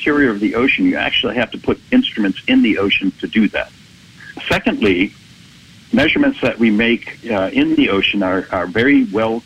interior of the ocean, you actually have to put instruments in the ocean to do that. Secondly, measurements that we make in the ocean are very well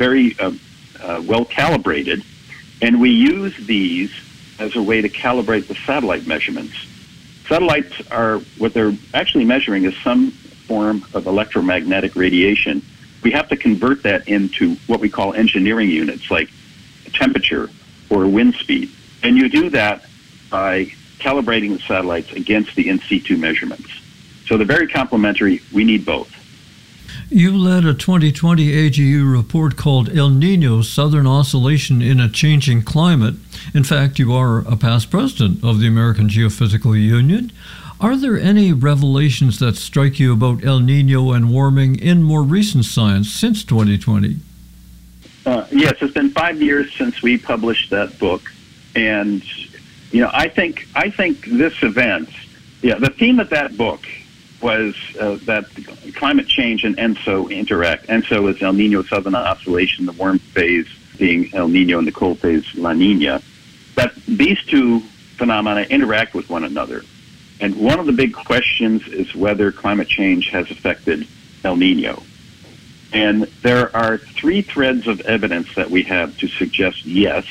calibrated, and we use these as a way to calibrate the satellite measurements. Satellites are, what they're actually measuring is some form of electromagnetic radiation. We have to convert that into what we call engineering units, like temperature or wind speed. And you do that by calibrating the satellites against the in situ measurements. So they're very complementary. We need both. You led a 2020 AGU report called El Nino, Southern Oscillation in a Changing Climate. In fact, you are a past president of the American Geophysical Union. Are there any revelations that strike you about El Nino and warming in more recent science since 2020? Yes, it's been 5 years since we published that book. And, I think this event, the theme of that book was that climate change and ENSO interact. ENSO is El Nino Southern Oscillation, the warm phase being El Nino and the cold phase La Nina. That these two phenomena interact with one another. And one of the big questions is whether climate change has affected El Nino. And there are three threads of evidence that we have to suggest yes.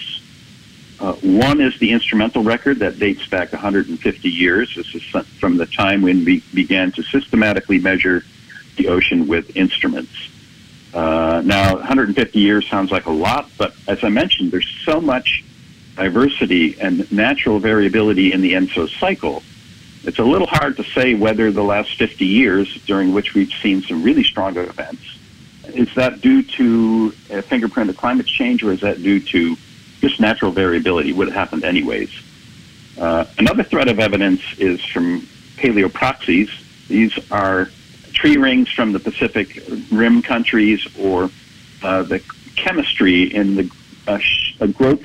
One is the instrumental record that dates back 150 years. This is from the time when we began to systematically measure the ocean with instruments. Now, 150 years sounds like a lot, but as I mentioned, there's so much diversity and natural variability in the ENSO cycle. It's a little hard to say whether the last 50 years, during which we've seen some really strong events, is that due to a fingerprint of climate change, or is that due to just natural variability, would have happened anyways. Another thread of evidence is from paleoproxies. These are tree rings from the Pacific Rim countries, or the chemistry in the growth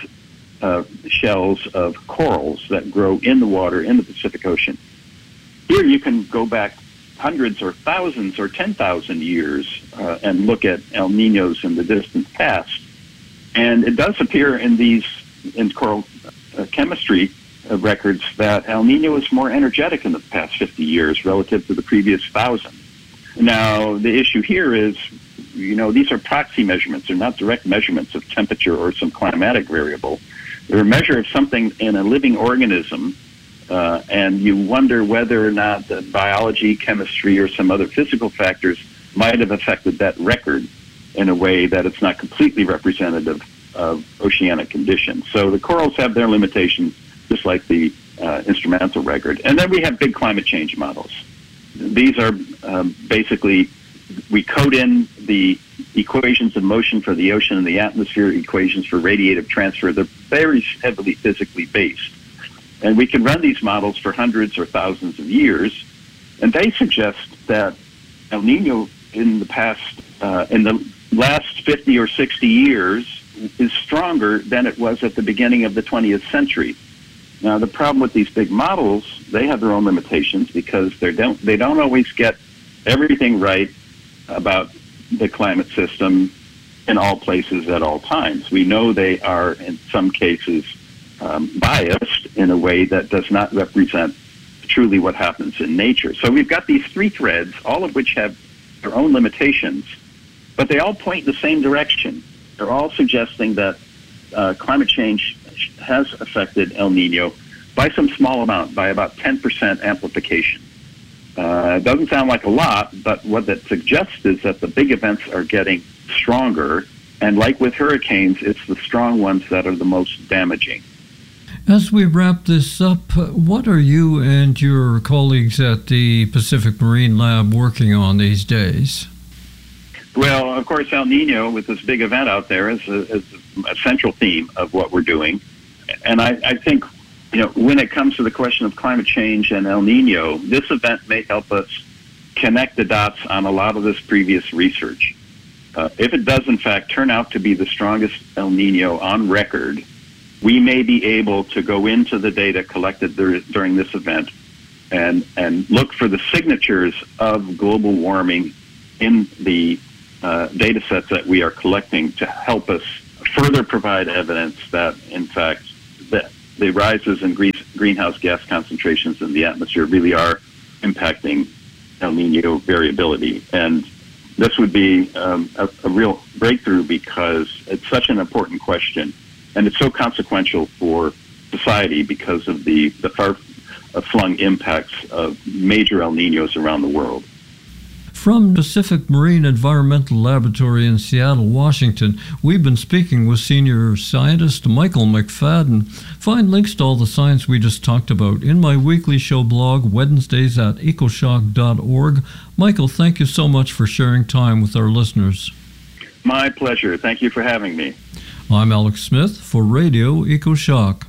shells of corals that grow in the water in the Pacific Ocean. Here you can go back hundreds or thousands or 10,000 years and look at El Ninos in the distant past. And it does appear in coral chemistry records that El Nino is more energetic in the past 50 years relative to the previous 1,000. Now, the issue here is, these are proxy measurements. They're not direct measurements of temperature or some climatic variable. They're a measure of something in a living organism, and you wonder whether or not the biology, chemistry, or some other physical factors might have affected that record in a way that it's not completely representative of oceanic conditions. So the corals have their limitations, just like the instrumental record. And then we have big climate change models. These are basically, we code in the equations of motion for the ocean and the atmosphere, equations for radiative transfer. They're very heavily physically based. And we can run these models for hundreds or thousands of years, and they suggest that El Nino in the past, in the last 50 or 60 years, is stronger than it was at the beginning of the 20th century. Now, the problem with these big models, they have their own limitations because they don't always get everything right about the climate system in all places at all times. We know they are, in some cases, biased in a way that does not represent truly what happens in nature. So we've got these three threads, all of which have their own limitations, but they all point in the same direction. They're all suggesting that climate change has affected El Nino by some small amount, by about 10% amplification. It doesn't sound like a lot, but what that suggests is that the big events are getting stronger, and like with hurricanes, it's the strong ones that are the most damaging. As we wrap this up, what are you and your colleagues at the Pacific Marine Lab working on these days? Well, of course, El Nino, with this big event out there, is a central theme of what we're doing. And I think, when it comes to the question of climate change and El Nino, this event may help us connect the dots on a lot of this previous research. If it does, in fact, turn out to be the strongest El Nino on record, we may be able to go into the data collected during this event and look for the signatures of global warming in the data sets that we are collecting to help us further provide evidence that, in fact, the the rises in greenhouse gas concentrations in the atmosphere really are impacting El Nino variability. And this would be a real breakthrough because it's such an important question, and it's so consequential for society because of the far-flung impacts of major El Ninos around the world. From Pacific Marine Environmental Laboratory in Seattle, Washington, we've been speaking with senior scientist Michael McFadden. Find links to all the science we just talked about in my weekly show blog, Wednesdays at ecoshock.org. Michael, thank you so much for sharing time with our listeners. My pleasure. Thank you for having me. I'm Alex Smith for Radio EcoShock.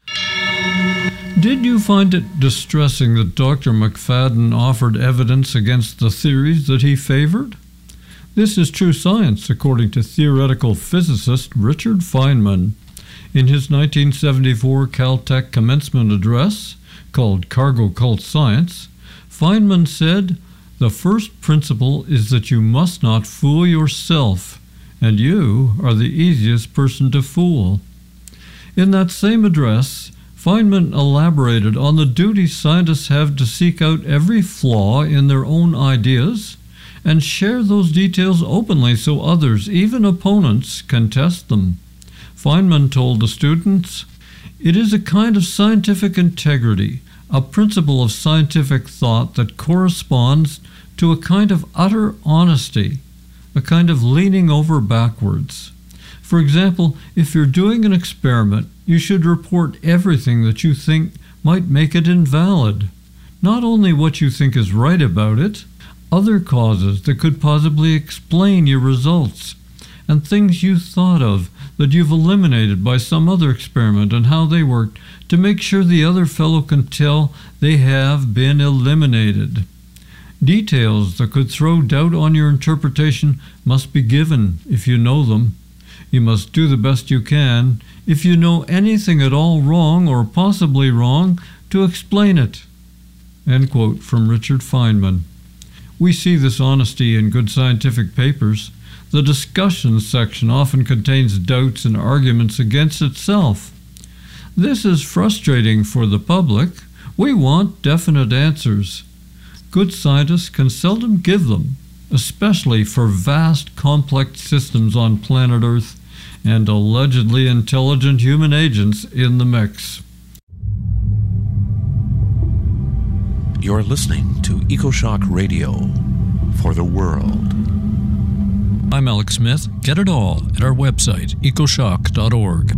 Did you find it distressing that Dr. McFadden offered evidence against the theories that he favored? This is true science, according to theoretical physicist Richard Feynman. In his 1974 Caltech commencement address, called Cargo Cult Science, Feynman said, "The first principle is that you must not fool yourself, and you are the easiest person to fool." In that same address, Feynman elaborated on the duty scientists have to seek out every flaw in their own ideas and share those details openly so others, even opponents, can test them. Feynman told the students, "It is a kind of scientific integrity, a principle of scientific thought that corresponds to a kind of utter honesty, a kind of leaning over backwards. For example, if you're doing an experiment, you should report everything that you think might make it invalid. Not only what you think is right about it, other causes that could possibly explain your results, and things you thought of that you've eliminated by some other experiment and how they worked, to make sure the other fellow can tell they have been eliminated. Details that could throw doubt on your interpretation must be given if you know them. You must do the best you can, if you know anything at all wrong or possibly wrong, to explain it." End quote from Richard Feynman. We see this honesty in good scientific papers. The discussion section often contains doubts and arguments against itself. This is frustrating for the public. We want definite answers. Good scientists can seldom give them, especially for vast, complex systems on planet Earth and allegedly intelligent human agents in the mix. You're listening to EcoShock Radio for the world. I'm Alex Smith. Get it all at our website, ecoshock.org.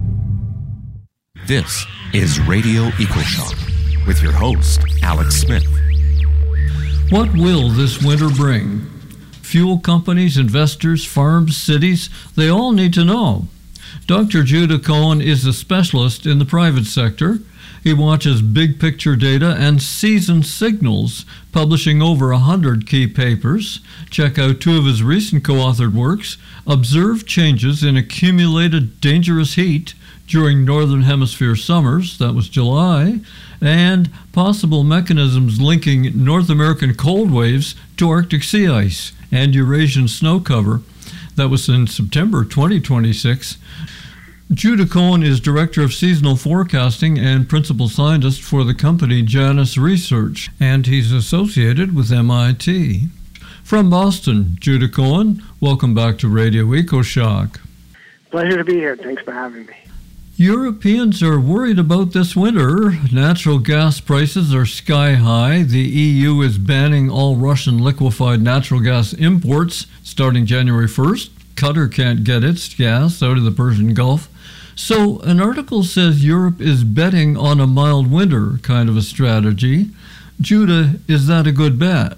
This is Radio EcoShock with your host, Alex Smith. What will this winter bring? Fuel companies, investors, farms, cities, they all need to know. Dr. Judah Cohen is a specialist in the private sector. He watches big picture data and season signals, publishing over 100 key papers. Check out 2 of his recent co-authored works, Observe Changes in Accumulated Dangerous Heat During Northern Hemisphere Summers, that was July, and Possible Mechanisms Linking North American Cold Waves to Arctic Sea Ice and Eurasian Snow Cover, that was in September 2026. Judah Cohen is Director of Seasonal Forecasting and Principal Scientist for the company Janus Research, and he's associated with MIT. From Boston, Judah Cohen, welcome back to Radio EcoShock. Pleasure to be here. Thanks for having me. Europeans are worried about this winter. Natural gas prices are sky high. The EU is banning all Russian liquefied natural gas imports starting January 1st. Qatar can't get its gas out of the Persian Gulf. So an article says Europe is betting on a mild winter kind of a strategy. Judah, is that a good bet?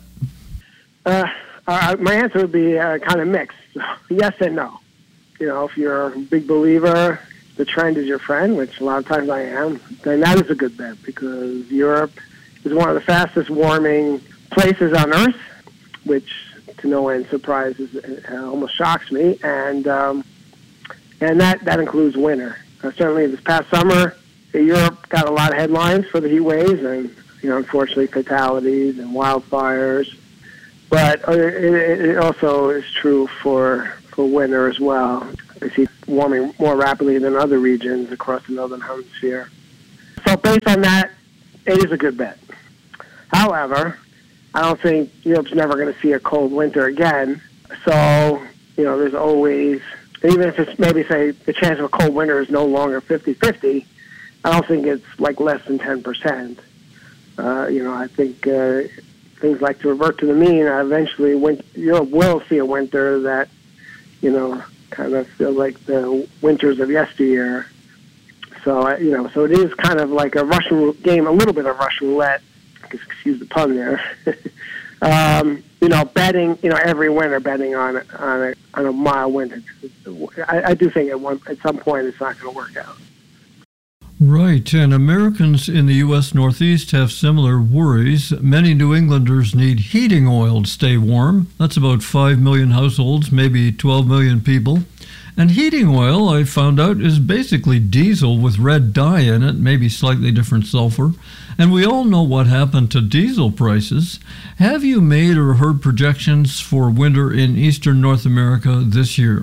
My answer would be kind of mixed. Yes and no. You know, if you're a big believer, the trend is your friend, which a lot of times I am, then that is a good bet because Europe is one of the fastest warming places on Earth, which to no end surprises, almost shocks me, and that includes winter. Certainly this past summer, Europe got a lot of headlines for the heat waves and, unfortunately fatalities and wildfires, but it also is true for winter as well. I see warming more rapidly than other regions across the northern hemisphere. So based on that, it is a good bet. However, I don't think Europe's never going to see a cold winter again. So, there's always, even if it's maybe say the chance of a cold winter is no longer 50-50, I don't think it's like less than 10%. I think things like to revert to the mean. Eventually, Europe will see a winter that, kind of feel like the winters of yesteryear. So, so it is kind of like a Russian game, a little bit of Russian roulette. Excuse the pun there. Betting, every winter, betting on a mild winter. I do think at some point it's not going to work out. Right, and Americans in the U.S. Northeast have similar worries. Many New Englanders need heating oil to stay warm. That's about 5 million households, maybe 12 million people. And heating oil, I found out, is basically diesel with red dye in it, maybe slightly different sulfur. And we all know what happened to diesel prices. Have you made or heard projections for winter in eastern North America this year?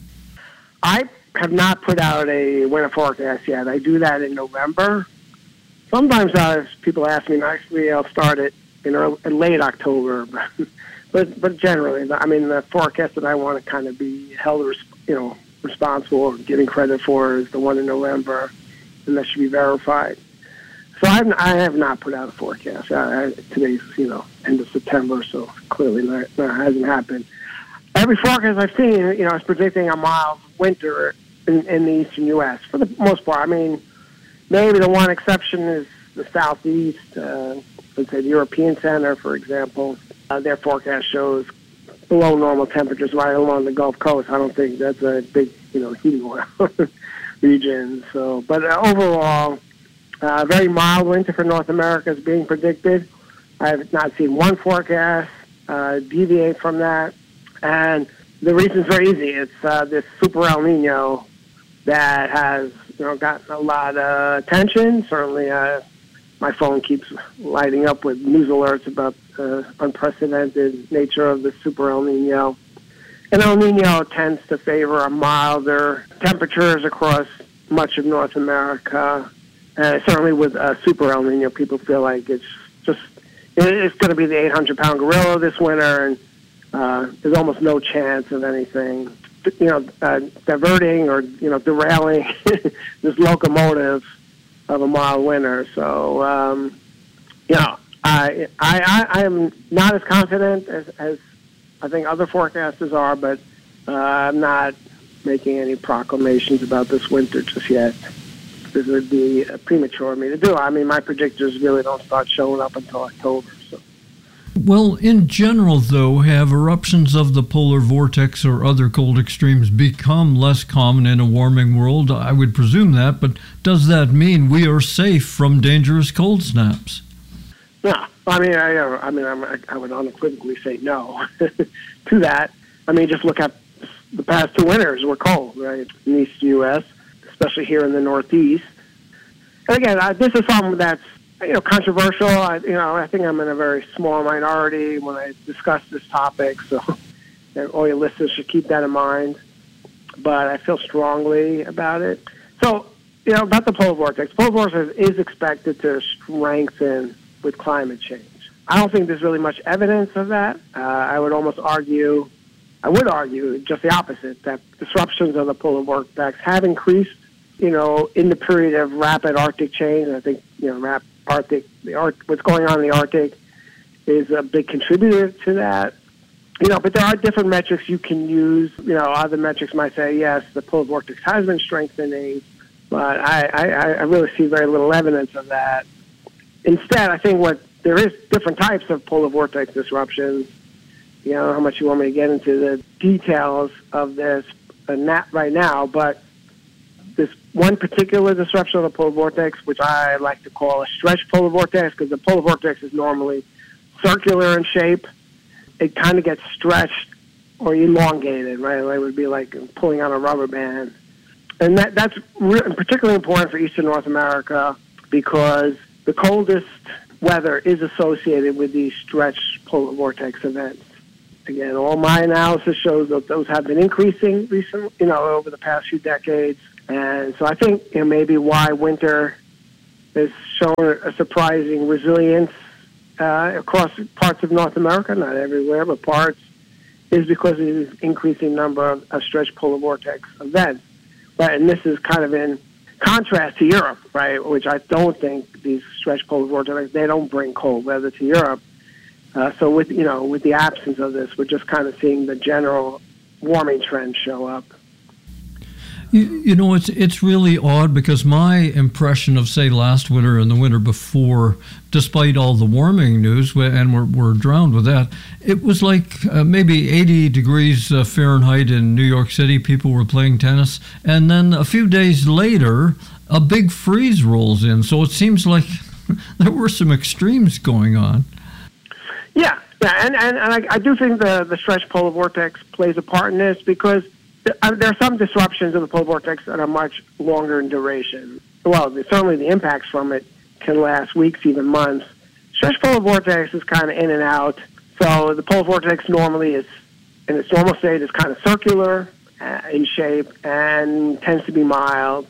I have not put out a winter forecast yet. I do that in November. Sometimes people ask me nicely, I'll start it in late October. But generally, the forecast that I want to kind of be held responsible or getting credit for is the one in November, and that should be verified. So I have not put out a forecast. Today's end of September, so clearly that hasn't happened. Every forecast I've seen, is predicting a mild winter in the eastern U.S. for the most part. Maybe the one exception is the southeast. Let's say the European Center, for example. Their forecast shows below normal temperatures right along the Gulf Coast. I don't think that's a big, heating oil region. So, but overall, very mild winter for North America is being predicted. I have not seen one forecast deviate from that. And the reason is very easy. It's this super El Nino that has, gotten a lot of attention. Certainly, my phone keeps lighting up with news alerts about the unprecedented nature of the super El Nino. And El Nino tends to favor a milder temperatures across much of North America. Certainly with super El Nino, people feel like it's going to be the 800-pound gorilla this winter, and there's almost no chance of anything, diverting or, derailing this locomotive of a mild winter. So, I am not as confident as I think other forecasters are, but I'm not making any proclamations about this winter just yet. This would be premature of me to do. My predictors really don't start showing up until October. So. Well, in general, though, have eruptions of the polar vortex or other cold extremes become less common in a warming world? I would presume that, but does that mean we are safe from dangerous cold snaps? No. I would unequivocally say no to that. Just look at the past two winters were cold, right, in the East U.S., especially here in the Northeast. And again, this is something that's controversial. I think I'm in a very small minority when I discuss this topic, so all your listeners should keep that in mind. But I feel strongly about it. So, about the polar vortex. Polar vortex is expected to strengthen with climate change. I don't think there's really much evidence of that. I would argue just the opposite, that disruptions of the polar vortex have increased, in the period of rapid Arctic change. I think, what's going on in the Arctic is a big contributor to that. But there are different metrics you can use. Other metrics might say, yes, the polar vortex has been strengthening, but I really see very little evidence of that. Instead, I think there is different types of polar vortex disruptions. How much you want me to get into the details of this not right now, but this one particular disruption of the polar vortex, which I like to call a stretch polar vortex, because the polar vortex is normally circular in shape. It kind of gets stretched or elongated, right? It would be like pulling on a rubber band. And that's particularly important for eastern North America because the coldest weather is associated with these stretch polar vortex events. again, all my analysis shows that those have been increasing recently, over the past few decades. And so I think maybe why winter has shown a surprising resilience across parts of North America, not everywhere, but parts, is because of this increasing number of stretch polar vortex events. Right, and this is kind of in contrast to Europe, right, which I don't think these stretch polar vortex, they don't bring cold weather to Europe. So with the absence of this, we're just kind of seeing the general warming trend show up. It's really odd because my impression of, say, last winter and the winter before, despite all the warming news, and we're drowned with that, it was like maybe 80 degrees Fahrenheit in New York City. People were playing tennis. And then a few days later, a big freeze rolls in. So it seems like there were some extremes going on. Yeah, and I do think the stretch polar vortex plays a part in this because there are some disruptions of the polar vortex that are much longer in duration. Well, certainly the impacts from it can last weeks, even months. Stretch polar vortex is kind of in and out. So the polar vortex normally is, in its normal state, is kind of circular in shape and tends to be mild.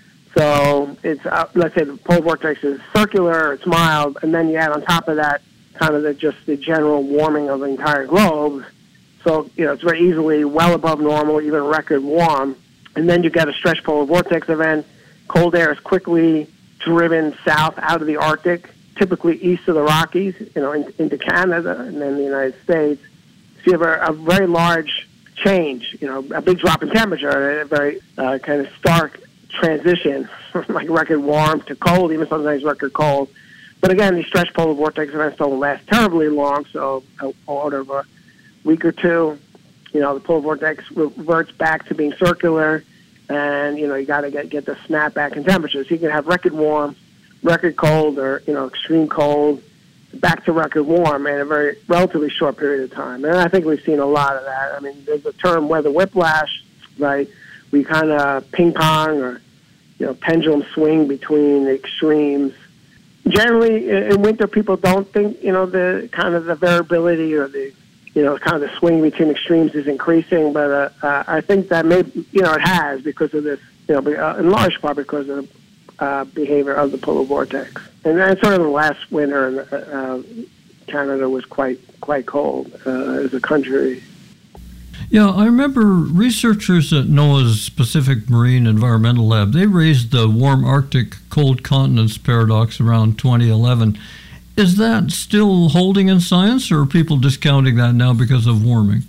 So it's, let's say the polar vortex is circular, it's mild, and then you add on top of that kind of just the general warming of the entire globe. So, it's very easily well above normal, even record warm. And then you get a stretch polar vortex event. Cold air is quickly driven south out of the Arctic, typically east of the Rockies, into Canada and then the United States. So you have a very large change, a big drop in temperature, a very kind of stark transition from like record warm to cold, even sometimes record cold. But again, these stretch polar vortex events don't last terribly long, so an order of a week or two, the polar vortex reverts back to being circular, and, you got to get the snapback in temperatures. You can have record warm, record cold, or, extreme cold, back to record warm in a very relatively short period of time. And I think we've seen a lot of that. I mean, there's a term weather whiplash, right? We kind of ping pong or, pendulum swing between the extremes. Generally, in winter, people don't think, the kind of the variability or the kind of the swing between extremes is increasing, but I think that maybe, it has because of this, in large part because of the behavior of the polar vortex. And then sort of the last winter, Canada was quite cold as a country. Yeah, I remember researchers at NOAA's Pacific Marine Environmental Lab, they raised the warm Arctic, cold continents paradox around 2011. Is that still holding in science, or are people discounting that now because of warming?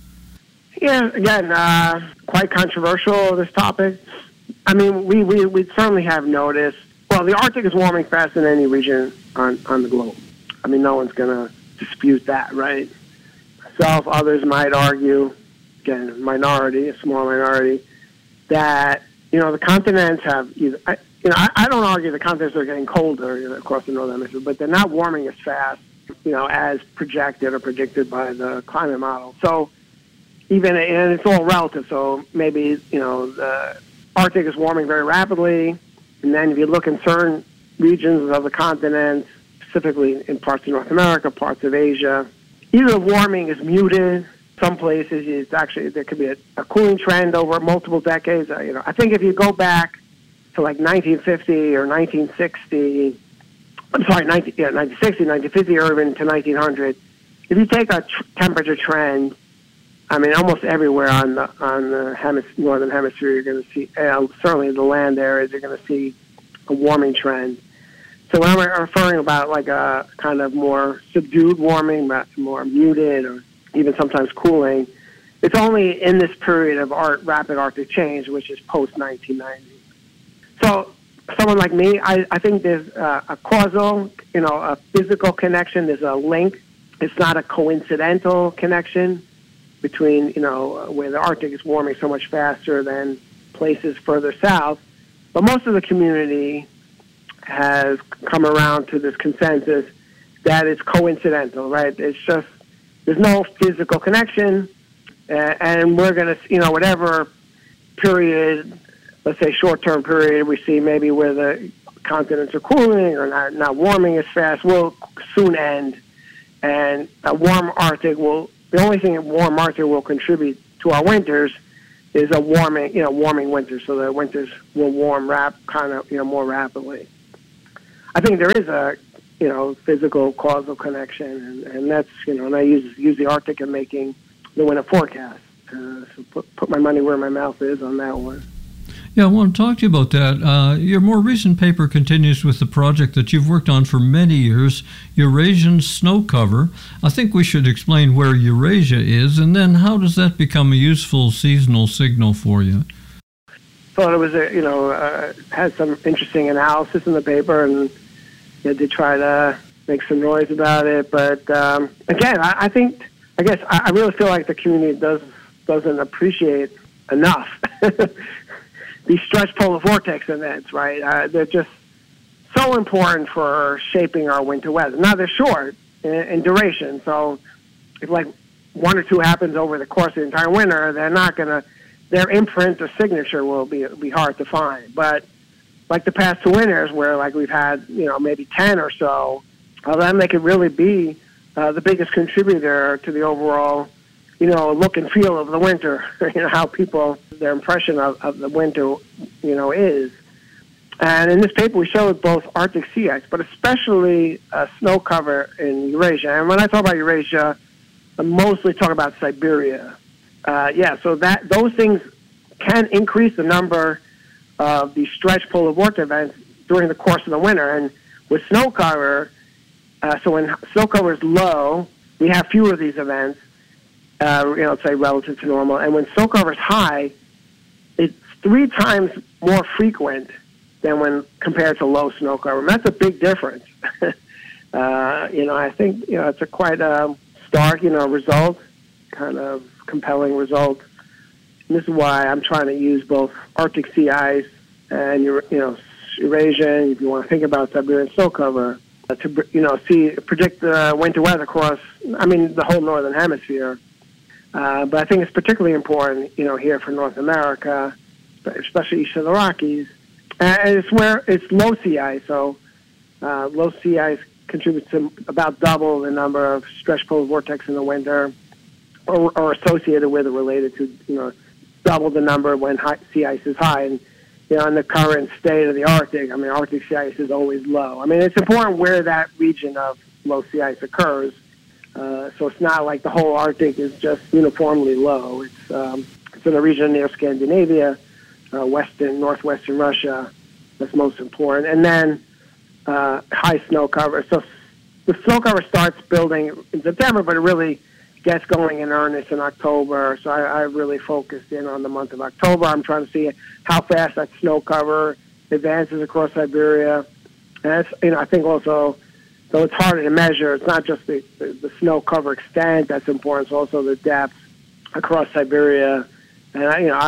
Yeah, again, quite controversial, this topic. I mean, we certainly have noticed, well, the Arctic is warming faster than any region on the globe. I mean, no one's going to dispute that, right? Myself, others might argue, again, a small minority, that, the continents have either... I don't argue the continents are getting colder across the northern hemisphere, but they're not warming as fast, as projected or predicted by the climate model. So and it's all relative. So maybe, the Arctic is warming very rapidly. And then if you look in certain regions of the continent, specifically in parts of North America, parts of Asia, either the warming is muted. Some places there could be a cooling trend over multiple decades. I think if you go back to like 1950 or 1960, 1960, 1950, or even to 1900. If you take a temperature trend, I mean, almost everywhere on the northern hemisphere, you're going to see, certainly in the land areas, you're going to see a warming trend. So when I'm referring about like a kind of more subdued warming, more muted, or even sometimes cooling, it's only in this period of rapid Arctic change, which is post-1990. So someone like me, I think there's a causal, a physical connection. There's a link. It's not a coincidental connection between, where the Arctic is warming so much faster than places further south. But most of the community has come around to this consensus that it's coincidental, right? It's just, there's no physical connection, and we're going to, whatever period, let's say short-term period, we see maybe where the continents are cooling or not warming as fast, will soon end, and a warm Arctic will the only thing a warm Arctic will contribute to our winters is a warming winter, so the winters will warm more rapidly. I think there is a, physical causal connection, and that's, and I use the Arctic in making the winter forecast. So put my money where my mouth is on that one. Yeah, I want to talk to you about that. Your more recent paper continues with the project that you've worked on for many years, Eurasian snow cover. I think we should explain where Eurasia is, and then how does that become a useful seasonal signal for you? Thought it was, had some interesting analysis in the paper, and did try to make some noise about it. But again, I really feel like the community doesn't appreciate enough these stretch polar vortex events, right? They're just so important for shaping our winter weather. Now, they're short in duration, so if like one or two happens over the course of the entire winter, their imprint or signature will be hard to find. But like the past two winters, where like we've had, maybe 10 or so, then they could really be the biggest contributor to the overall, look and feel of the winter, how people, their impression of the winter, is. And in this paper, we showed both Arctic sea ice, but especially snow cover in Eurasia. And when I talk about Eurasia, I'm mostly talking about Siberia. So those things can increase the number of these stretch polar vortex events during the course of the winter. And with snow cover, so when snow cover is low, we have fewer of these events, say relative to normal. And when snow cover is high, it's 3 times more frequent than when compared to low snow cover. And that's a big difference. I think, it's a quite stark, result, kind of compelling result. And this is why I'm trying to use both Arctic sea ice and, Eurasian, if you want to think about Siberian snow cover, to, predict the winter weather across, the whole northern hemisphere. But I think it's particularly important, here for North America, especially east of the Rockies. And it's where it's low sea ice, so low sea ice contributes to about double the number of stretch polar vortex in the winter, or associated with or related to, double the number when sea ice is high. And, in the current state of the Arctic, Arctic sea ice is always low. It's important where that region of low sea ice occurs. So it's not like the whole Arctic is just uniformly low. It's in a region near Scandinavia, northwestern Russia, that's most important. And then high snow cover. So the snow cover starts building in September, but it really gets going in earnest in October. So I really focused in on the month of October. I'm trying to see how fast that snow cover advances across Siberia. And I think also, though it's harder to measure, it's not just the snow cover extent that's important, it's also the depth across Siberia. And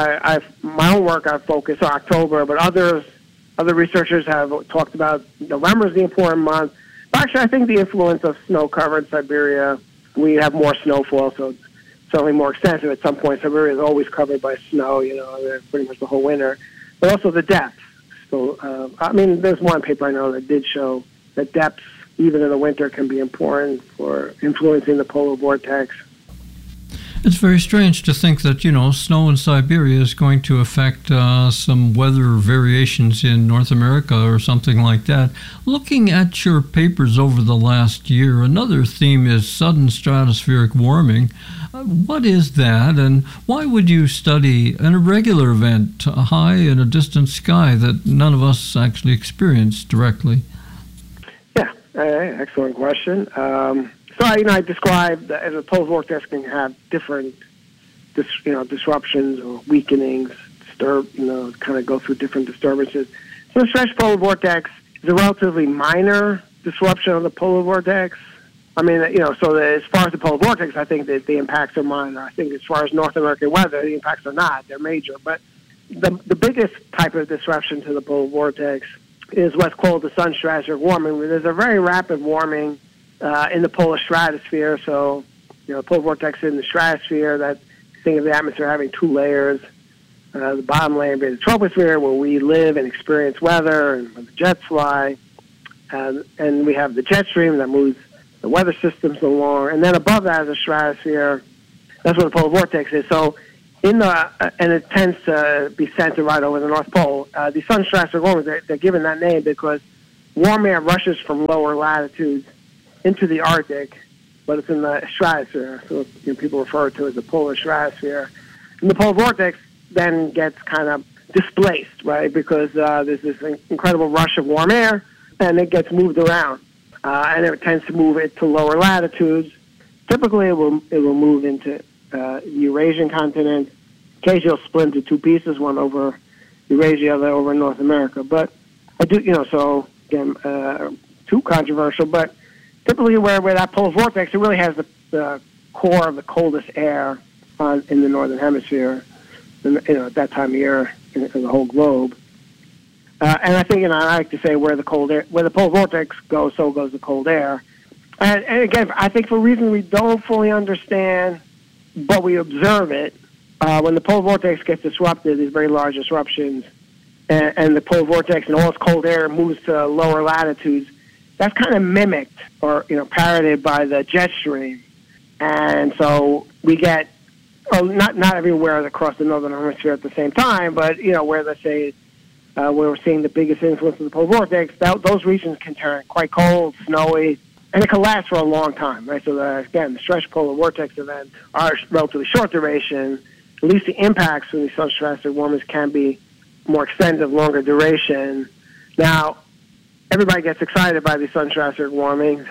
my own work, I focus on October, but other researchers have talked about November is the important month. But actually, I think the influence of snow cover in Siberia, we have more snowfall, so it's certainly more extensive. At some point, Siberia is always covered by snow, pretty much the whole winter. But also the depth. So, there's one paper I know that did show that depth, even in the winter, can be important for influencing the polar vortex. It's very strange to think that, snow in Siberia is going to affect some weather variations in North America or something like that. Looking at your papers over the last year, another theme is sudden stratospheric warming. What is that, and why would you study an irregular event high in a distant sky that none of us actually experience directly? Yeah, excellent question. So, I described that as a polar vortex can have different, disruptions or weakenings, kind of go through different disturbances. So the stretch polar vortex is a relatively minor disruption of the polar vortex. So as far as the polar vortex, I think that the impacts are minor. I think as far as North American weather, the impacts are not. They're major. But the biggest type of disruption to the polar vortex is what's called the sun stratospheric warming, where there's a very rapid warming in the polar stratosphere. So, the polar vortex in the stratosphere, that think of the atmosphere having 2 layers. The bottom layer being the troposphere, where we live and experience weather and where the jets fly. And we have the jet stream that moves the weather system's along, and then above that is the stratosphere. That's where the polar vortex is. So and it tends to be centered right over the North Pole. The sun stratospheric warming, they're given that name because warm air rushes from lower latitudes into the Arctic, but it's in the stratosphere. So people refer to it as the polar stratosphere. And the polar vortex then gets kind of displaced, right, because there's this incredible rush of warm air, and it gets moved around. And it tends to move it to lower latitudes. Typically, it will move into the Eurasian continent. Occasionally, it'll split into two pieces, one over Eurasia, the other over North America. But I do, so again, too controversial, but typically where that polar vortex, it really has the core of the coldest air in the northern hemisphere, at that time of year in the whole globe. And I think, I like to say where the polar vortex goes, so goes the cold air. And again, I think for reasons we don't fully understand, but we observe it, when the polar vortex gets disrupted, these very large disruptions, and the polar vortex and all its cold air moves to lower latitudes, that's kind of mimicked or, parroted by the jet stream. And so we get, not everywhere across the northern hemisphere at the same time, but, where, let's say, where we're seeing the biggest influence of the polar vortex, those regions can turn quite cold, snowy, and it can last for a long time, right? So, again, the stretch polar vortex events are relatively short duration. At least the impacts from these sun stratospheric warmings can be more extended, longer duration. Now, everybody gets excited by these sun stratospheric warmings.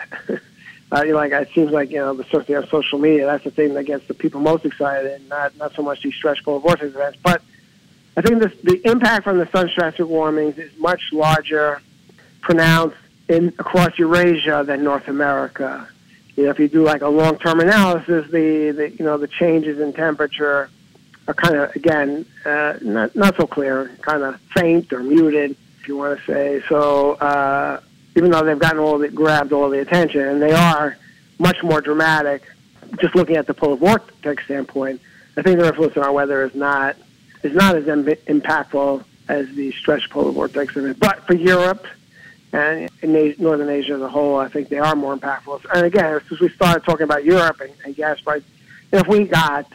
It seems like, certainly on social media, that's the thing that gets the people most excited, and not so much these stretch polar vortex events. But I think the impact from the sun stratospheric warmings is much larger, pronounced across Eurasia than North America. If you do like a long-term analysis, the changes in temperature are kind of, again, not so clear, kind of faint or muted, if you want to say. So even though they've grabbed all the attention, and they are much more dramatic, just looking at the polar vortex standpoint, I think their influence on our weather is not as impactful as the stretch polar vortex event. But for Europe and in Northern Asia as a whole, I think they are more impactful. And again, since we started talking about Europe and gas prices, if we got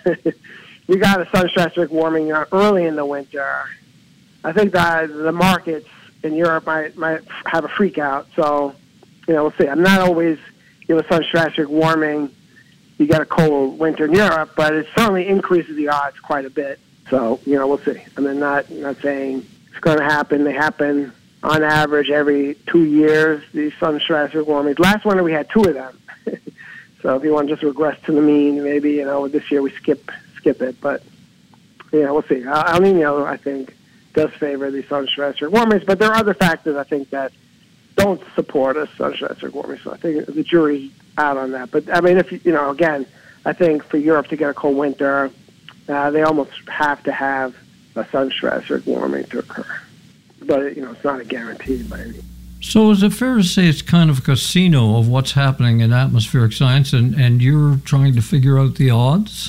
a sun stratospheric warming early in the winter, I think that the markets in Europe might have a freak out. So, we'll see. I'm not always, sun stratospheric warming, you get a cold winter in Europe, but it certainly increases the odds quite a bit. So, we'll see. I mean, not saying it's going to happen. They happen on average every 2 years, these sun stratospheric warmings. Last winter we had 2 of them. So if you want to just regress to the mean, maybe, this year we skip it. But, we'll see. El Nino, I think, does favor these sun stratospheric warmings, but there are other factors, I think, that don't support a sun stratospheric warming. So I think the jury's out on that. But, I mean, if again, I think for Europe to get a cold winter, they almost have to have a sun stratospheric warming to occur. But, it's not a guarantee by any means. So is it fair to say it's kind of a casino of what's happening in atmospheric science, and you're trying to figure out the odds?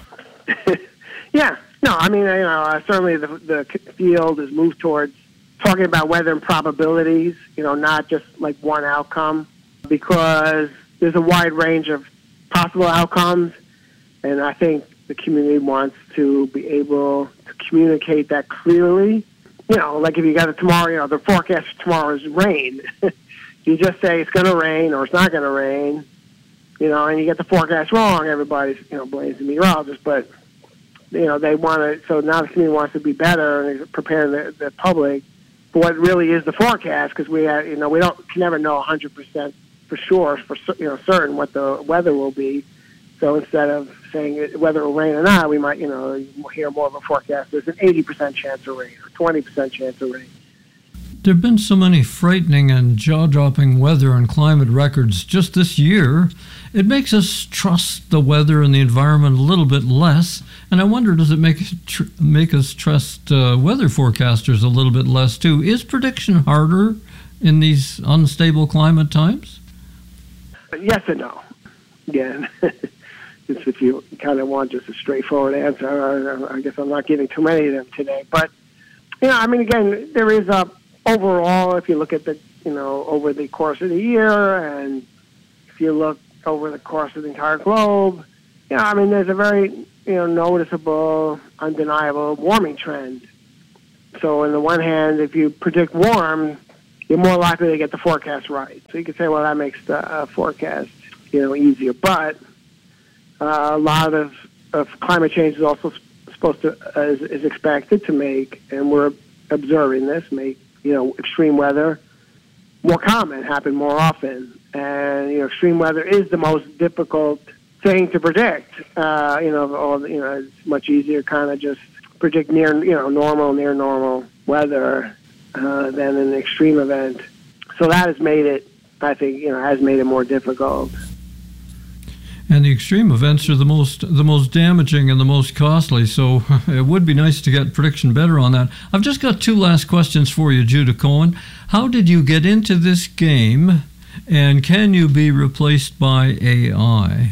Yeah. No, I mean, certainly the field has moved towards talking about weather and probabilities, not just like one outcome, because there's a wide range of possible outcomes, and I think the community wants to be able to communicate that clearly. Like if you got it tomorrow, the forecast for tomorrow is rain. You just say it's going to rain or it's not going to rain, and you get the forecast wrong, everybody's, blames the meteorologist. But, they want to, so now the community wants to be better and prepare the public for what really is the forecast, because we can never know 100% for sure, certain what the weather will be. So instead of saying whether it will rain or not, we might, hear more of a forecast. There's an 80% chance of rain or 20% chance of rain. There have been so many frightening and jaw-dropping weather and climate records just this year. It makes us trust the weather and the environment a little bit less. And I wonder, does it make us trust weather forecasters a little bit less too? Is prediction harder in these unstable climate times? Yes and no. Again, if you kind of want just a straightforward answer, I guess I'm not giving too many of them today. But, again, there is overall, if you look at over the course of the year and if you look over the course of the entire globe, I mean, there's a very, noticeable, undeniable warming trend. So on the one hand, if you predict warm, you're more likely to get the forecast right. So you could say, well, that makes the forecast, easier. But a lot of climate change is also supposed to, is expected to make, and we're observing this, make, extreme weather more common, happen more often. And, extreme weather is the most difficult thing to predict. It's much easier kind of just predict near normal weather than an extreme event. So that has made it, I think, has made it more difficult. And the extreme events are the most damaging and the most costly, so it would be nice to get prediction better on that. I've just got two last questions for you, Judah Cohen. How did you get into this game, and can you be replaced by AI?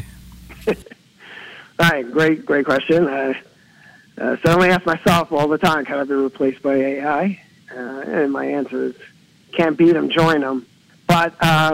All right, great question. Certainly ask myself all the time, can I be replaced by AI? And my answer is, can't beat them, join them. But,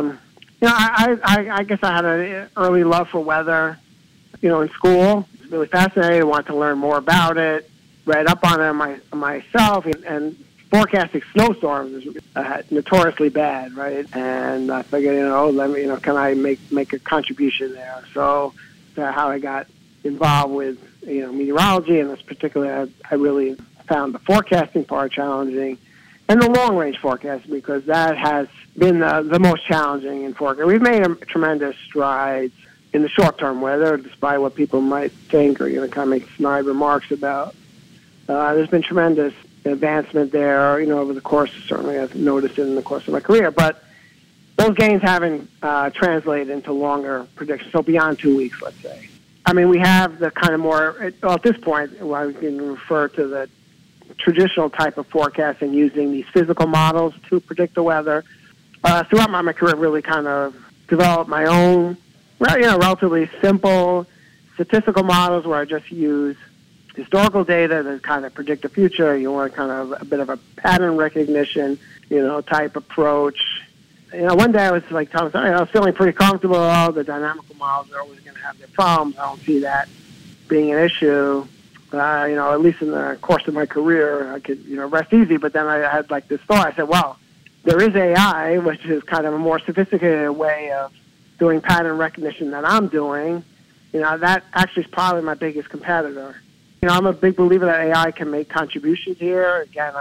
I guess I had an early love for weather, in school. It was really fascinating. I wanted to learn more about it, read up on it myself, and forecasting snowstorms is notoriously bad, right? And I figured, can I make a contribution there? So that's how I got involved with, meteorology, and this particular, I really found the forecasting part challenging, and the long-range forecasting, because that has been the most challenging in forecasting. We've made tremendous strides in the short-term weather, despite what people might think or kind of make snide remarks about. There's been tremendous advancement there, over the course. Certainly, I've noticed it in the course of my career, but those gains haven't translated into longer predictions. So beyond 2 weeks, let's say. I mean, we have the kind of more, at this point, we can refer to the traditional type of forecasting using these physical models to predict the weather. Throughout my career, really kind of developed my own, relatively simple statistical models where I just use historical data to kind of predict the future. You want kind of a bit of a pattern recognition, type approach. One day I was like telling I was feeling pretty comfortable. The dynamical models are always going to have their problems. I don't see that being an issue. At least in the course of my career, I could, rest easy. But then I had like this thought. I said, well, there is AI, which is kind of a more sophisticated way of doing pattern recognition than I'm doing. That actually is probably my biggest competitor. I'm a big believer that AI can make contributions here. Again,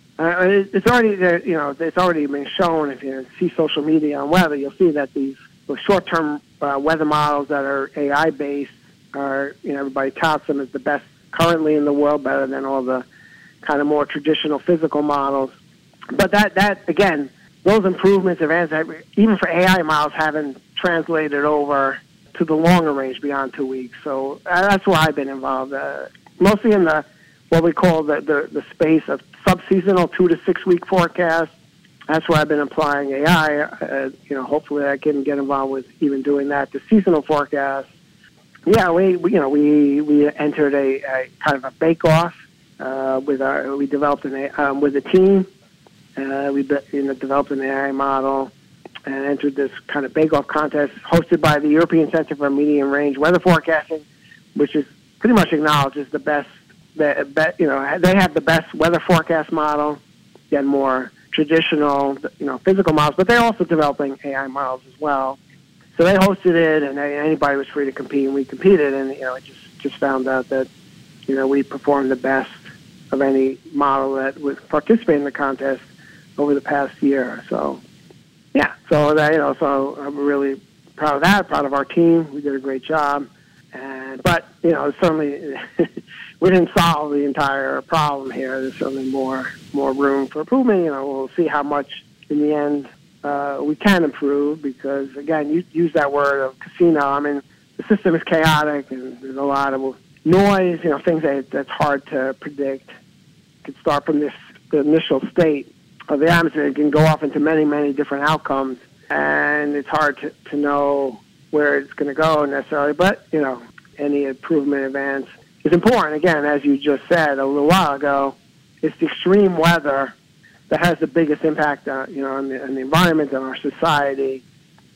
it's already there, it's already been shown. If you see social media on weather, you'll see that these short-term weather models that are AI-based are, everybody touts them as the best currently in the world, better than all the kind of more traditional physical models. But that again, those improvements, advances, even for AI models, haven't translated over to the longer range beyond 2 weeks. So that's where I've been involved, mostly in what we call the space of subseasonal 2 to 6 week forecasts. That's where I've been applying AI. Hopefully I can get involved with even doing that. The seasonal forecast. Yeah, we entered a kind of a bake-off we developed with a team. We developed an AI model and entered this kind of bake-off contest hosted by the European Center for Medium Range Weather Forecasting, which is pretty much acknowledged as the best. They have the best weather forecast model, and more traditional, physical models, but they're also developing AI models as well. So they hosted it, and anybody was free to compete, and we competed, and it just found out that we performed the best of any model that was participating in the contest over the past year. So yeah, so I'm really proud of that. Proud of our team. We did a great job, but certainly we didn't solve the entire problem here. There's certainly more room for improvement. We'll see how much in the end we can improve, because again, you use that word of casino. I mean, the system is chaotic and there's a lot of noise, things that's hard to predict. It could start from the initial state of the atmosphere. It can go off into many, many different outcomes, and it's hard to know where it's going to go necessarily. But, any improvement advance is important. Again, as you just said a little while ago, it's the extreme weather that has the biggest impact on the environment and our society.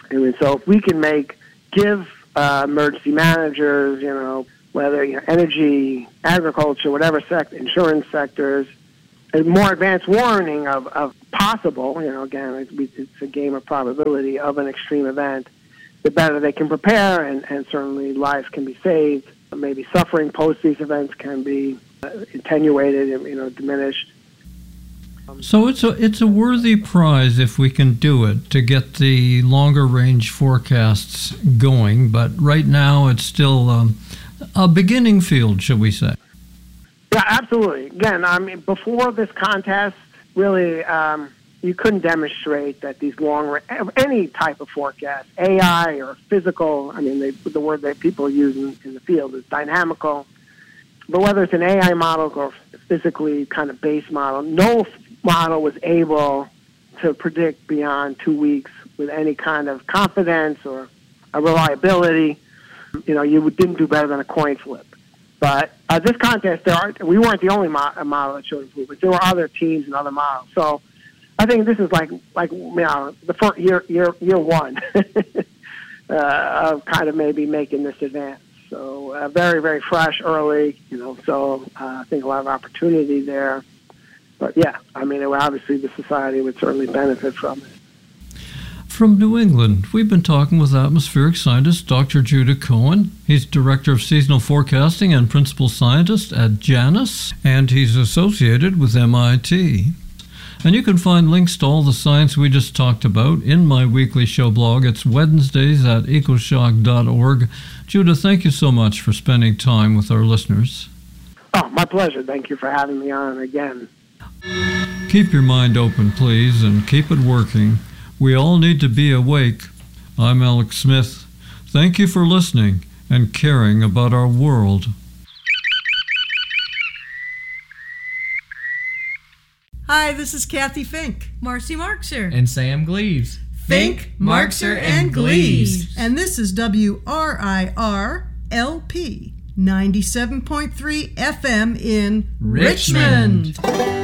I mean, so if we can give emergency managers, whether energy, agriculture, whatever insurance sectors, a more advanced warning of possible, again, it's a game of probability of an extreme event, the better they can prepare, and certainly lives can be saved. Maybe suffering post these events can be attenuated and, diminished. So it's a worthy prize if we can do it to get the longer range forecasts going, but right now it's still a beginning field, shall we say? Yeah, absolutely. Again, I mean, before this contest, really, you couldn't demonstrate that these any type of forecast, AI or physical, I mean, the word that people use in the field is dynamical, but whether it's an AI model or physically kind of base model, no model was able to predict beyond 2 weeks with any kind of confidence or a reliability. You didn't do better than a coin flip. But this contest, we weren't the only model that showed improvement. There were other teams and other models. So I think this is like the first year one of kind of maybe making this advance. So very, very fresh, early. So I think a lot of opportunity there. But yeah, I mean, obviously the society would certainly benefit from it. From New England, we've been talking with atmospheric scientist Dr. Judah Cohen. He's Director of Seasonal Forecasting and Principal Scientist at JANUS, and he's associated with MIT. And you can find links to all the science we just talked about in my weekly show blog. It's Wednesdays at ecoshock.org. Judah, thank you so much for spending time with our listeners. Oh, my pleasure. Thank you for having me on again. Keep your mind open, please, and keep it working. We all need to be awake. I'm Alex Smith. Thank you for listening and caring about our world. Hi, this is Kathy Fink, Marcy Markser, and Sam Gleaves. Fink, Markser, and Gleaves. And this is WRIR-LP 97.3 FM in Richmond.